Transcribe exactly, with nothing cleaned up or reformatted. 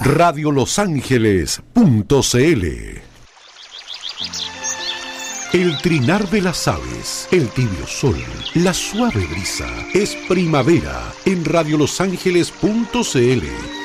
radio los ángeles punto c l. El trinar de las aves, el tibio sol, la suave brisa, es primavera en radio los ángeles punto c l.